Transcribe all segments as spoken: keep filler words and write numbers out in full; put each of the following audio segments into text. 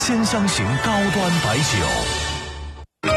鲜香型高端白酒。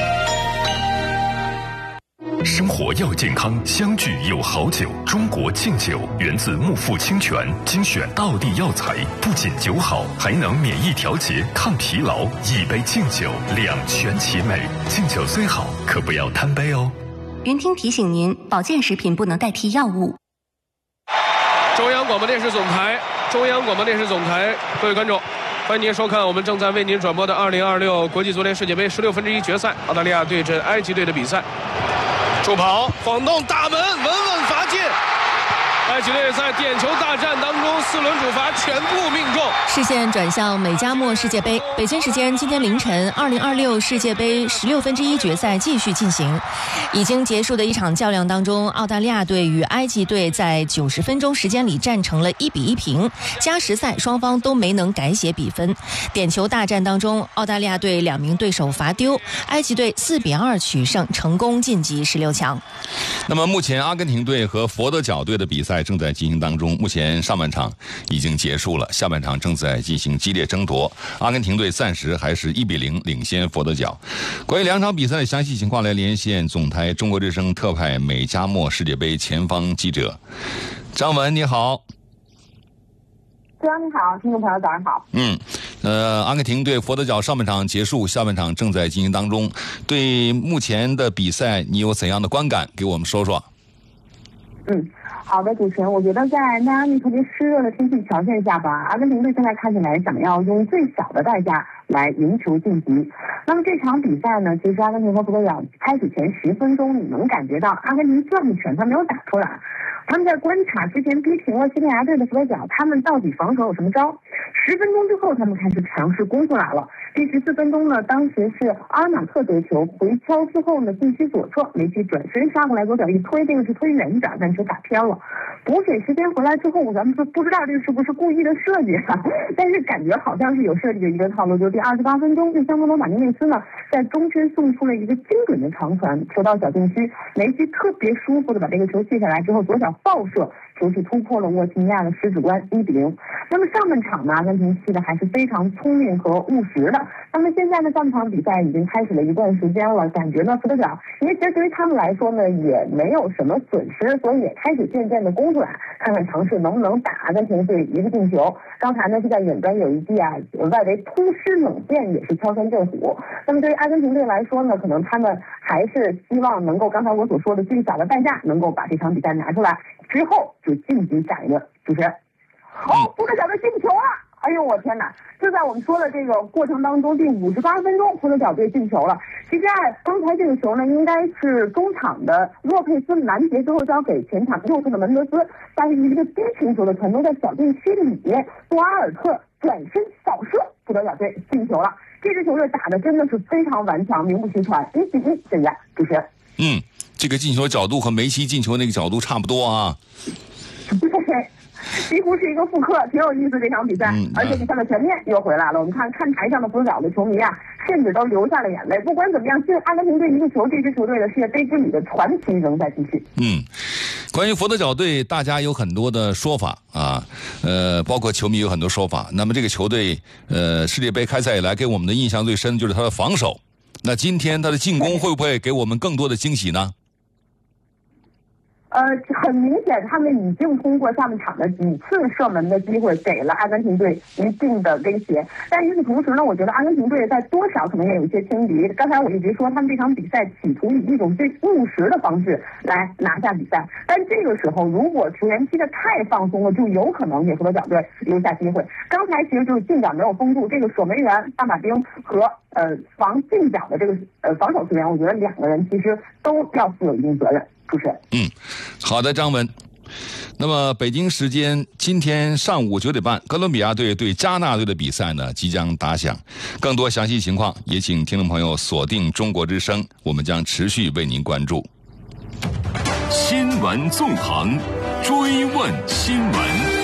生活要健康，相聚有好酒。中国敬酒源自木富清泉，精选道地药材，不仅酒好，还能免疫调节、抗疲劳。一杯敬酒，两全其美。敬酒虽好，可不要贪杯哦。 云听提醒您，保健食品不能代替药物。 中央广播电视总台，中央广播电视总台，各位观众，欢迎您收看我们正在为您转播的二零二六国际足联世界杯十六分之一决赛，澳大利亚对阵埃及队的比赛。助跑，晃动大门，稳稳罚进。埃及队在点球大战当中，四轮主罚全部命中。 视线转向美加墨世界杯，北京时间今天凌晨，二零二六世界杯十六分之一决赛继续进行。已经结束的一场较量当中，澳大利亚队与埃及队在九十分钟时间里战成了一比一平，加时赛双方都没能改写比分。点球大战当中，澳大利亚队两名对手罚丢，埃及队四比二取胜，成功晋级十六强。 那么目前阿根廷队和佛得角队的比赛正在进行当中，目前上半场已经结束了，下半场正在进行激烈争夺。阿根廷队暂时还是一比零领先佛得角。关于两场比赛的详细情况，来连线总台中国之声特派美加墨世界杯前方记者张文，你好。 主持人你好，听众朋友早上好。 嗯，呃，阿根廷队佛得角上半场结束，下半场正在进行当中。对目前的比赛，你有怎样的观感？给我们说说。 嗯，好的，主持人，我觉得在迈阿密特别湿热的天气条件下吧，阿根廷队现在看起来想要用最小的代价来赢球晋级。那么这场比赛呢，其实阿根廷和佛得角开始前十分钟，你能感觉到阿根廷转拳他没有打出来。他们在观察之前逼平了西班牙队的佛得角，他们到底防守有什么招？十分钟之后，他们开始尝试攻出来了。第十四分钟呢，当时是阿尔马特得球回敲之后呢，禁区左侧梅西转身杀过来，左脚一推，这个是推远点，但是打偏了。补水时间回来之后，咱们说不知道这个是不是故意的设计啊？但是感觉好像是有设计的一个套路，就是第二十八分钟，这香格罗马尼内斯呢在中圈送出了一个精准的长传，球到小禁区，梅西特别舒服的把这个球卸下来之后，左脚爆射，球是突破了沃西尼亚的十指关，一比零。那么上半场呢，阿根廷踢的还是非常聪明和务实的。那么现在呢，上半场比赛已经开始了一段时间了，感觉呢佛得角，因为其实对于他们来说呢，也没有什么损失，所以也开始渐渐的攻出来，看看尝试能不能打阿根廷队一个进球。刚才呢是在远端有一记啊，外围突施冷箭，也是敲山震虎。那么对于阿根廷队来说呢，可能他们还是希望能够刚才我所说的最小的代价，能够把这场比赛拿出来，之后就晋级下一个。主持人，好，佛得角队进球了！哎呦我天哪！就在我们说的这个过程当中，第五十八分钟，佛得角队进球了。其实啊，刚才这个球呢，应该是中场的洛佩斯拦截之后交给前场右侧的门德斯，但是一个低平球的传中在小禁区里，多阿尔特转身扫射，佛得角队进球了。这支球队打的真的是非常顽强，名不虚传，一比一。现在主持人， 嗯，这个进球角度和梅西进球那个角度差不多啊。 对。几乎是一个复刻，挺有意思这场比赛，嗯、而且比赛的全面又回来了。我们看看台上的佛得角的球迷啊，甚至都流下了眼泪。不管怎么样，进阿根廷队一个球，这支球队的世界杯之旅的传奇仍在继续。 嗯，关于佛得角队，大家有很多的说法啊，呃，包括球迷有很多说法。那么这个球队，呃，世界杯开赛以来给我们的印象最深就是他的防守。那今天他的进攻会不会给我们更多的惊喜呢？ 呃，很明显，他们已经通过下半场的几次射门的机会，给了阿根廷队一定的威胁。但与此同时呢，我觉得阿根廷队在多少可能也有一些轻敌。刚才我一直说，他们这场比赛企图以一种最务实的方式来拿下比赛。但这个时候，如果球员踢得太放松了，就有可能给佛得角队留下机会。刚才其实就是进角没有封住，这个守门员大马丁和呃防进角的这个呃防守球员，我觉得两个人其实都要负有一定责任。主持人， 嗯，好的，张文。那么北京时间今天上午九点半，哥伦比亚队对加纳队的比赛呢即将打响。更多详细情况，也请听众朋友锁定中国之声，我们将持续为您关注。 新闻纵横，追问新闻。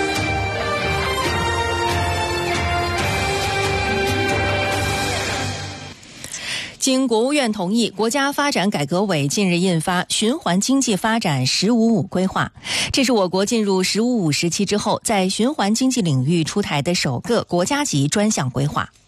经国务院同意，国家发展改革委近日印发《循环经济发展“十五五”规划》，这是我国进入“十五五”时期之后，在循环经济领域出台的首个国家级专项规划。